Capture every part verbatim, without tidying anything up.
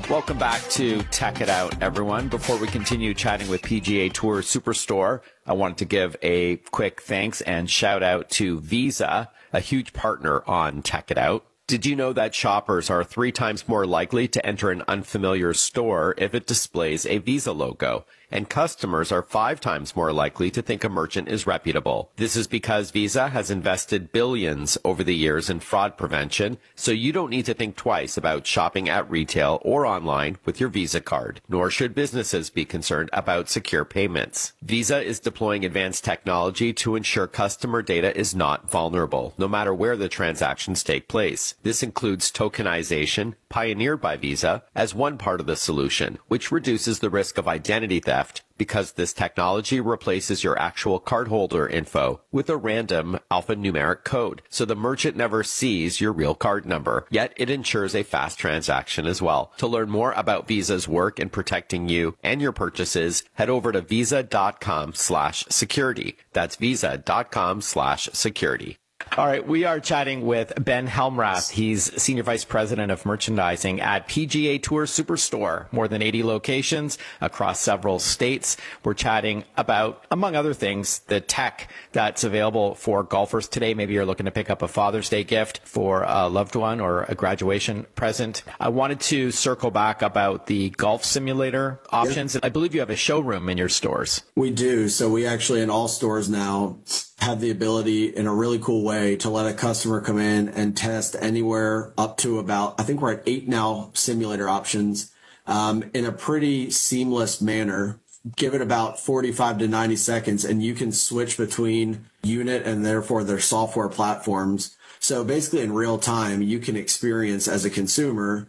Welcome back to Tech It Out, everyone. Before we continue chatting with P G A Tour Superstore, I wanted to give a quick thanks and shout out to Visa, a huge partner on Tech It Out. Did you know that shoppers are three times more likely to enter an unfamiliar store if it displays a Visa logo? And customers are five times more likely to think a merchant is reputable. This is because Visa has invested billions over the years in fraud prevention, so you don't need to think twice about shopping at retail or online with your Visa card, nor should businesses be concerned about secure payments. Visa is deploying advanced technology to ensure customer data is not vulnerable, no matter where the transactions take place. This includes tokenization, pioneered by Visa, as one part of the solution, which reduces the risk of identity theft because this technology replaces your actual cardholder info with a random alphanumeric code, so the merchant never sees your real card number, yet it ensures a fast transaction as well. To learn more about Visa's work in protecting you and your purchases, head over to visa.com slash security. That's visa.com slash security. All right, we are chatting with Ben Helmrath. He's Senior Vice President of Merchandising at P G A Tour Superstore, more than eighty locations across several states. We're chatting about, among other things, the tech that's available for golfers today. Maybe you're looking to pick up a Father's Day gift for a loved one or a graduation present. I wanted to circle back about the golf simulator options. Yep. I believe you have a showroom in your stores. We do. So we actually, in all stores now, have the ability in a really cool way to let a customer come in and test anywhere up to about, I think we're at eight now simulator options, um, in a pretty seamless manner. Give it about forty-five to ninety seconds and you can switch between unit and therefore their software platforms. So basically in real time, you can experience as a consumer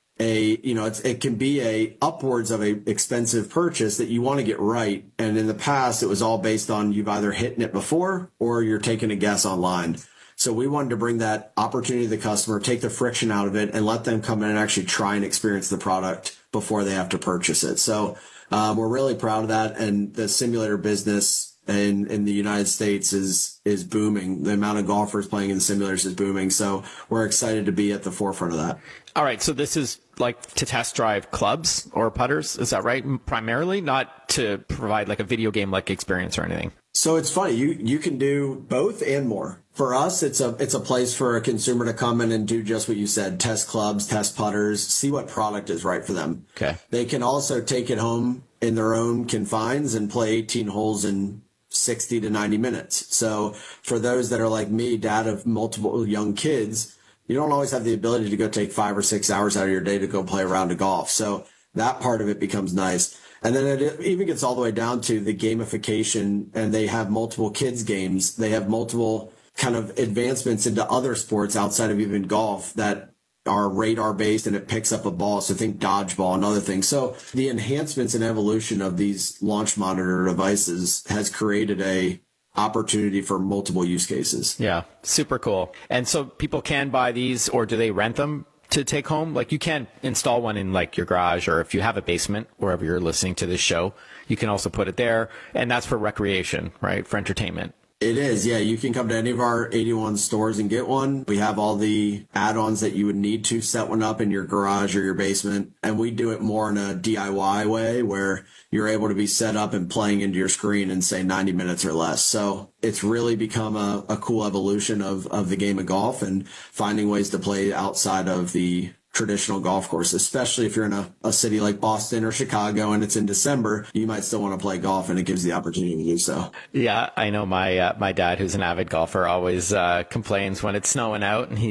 a, you know, it's, it can be a upwards of a expensive purchase that you want to get right. And in the past, it was all based on you've either hitten it before or you're taking a guess online. So we wanted to bring that opportunity to the customer, take the friction out of it and let them come in and actually try and experience the product before they have to purchase it. So um, we're really proud of that. And the simulator business in, in the United States is, is booming. The amount of golfers playing in simulators is booming. So we're excited to be at the forefront of that. All right. So this is like to test drive clubs or putters. Is that right? Primarily, not to provide like a video game like experience or anything. So it's funny. You, you can do both and more. For us, it's a, it's a place for a consumer to come in and do just what you said, test clubs, test putters, see what product is right for them. Okay. They can also take it home in their own confines and play eighteen holes in sixty to ninety minutes. So for those that are like me, dad of multiple young kids, you don't always have the ability to go take five or six hours out of your day to go play a round of golf. So that part of it becomes nice. And then it even gets all the way down to the gamification, and they have multiple kids games. They have multiple kind of advancements into other sports outside of even golf that are radar based, and it picks up a ball. So think dodgeball and other things. So the enhancements and evolution of these launch monitor devices has created a opportunity for multiple use cases. Yeah, super cool. And so people can buy these, or do they rent them to take home? Like you can install one in like your garage, or if you have a basement, wherever you're listening to this show, you can also put it there. And that's for recreation, right? For entertainment. It is, yeah. You can come to any of our eighty-one stores and get one. We have all the add-ons that you would need to set one up in your garage or your basement. And we do it more in a D I Y way where you're able to be set up and playing into your screen in, say, ninety minutes or less. So it's really become a, a cool evolution of, of the game of golf and finding ways to play outside of the traditional golf course, especially if you're in a, a city like Boston or Chicago and it's in December, you might still want to play golf, and it gives the opportunity to do so. Yeah, I know my uh, my dad, who's an avid golfer, always uh, complains when it's snowing out and he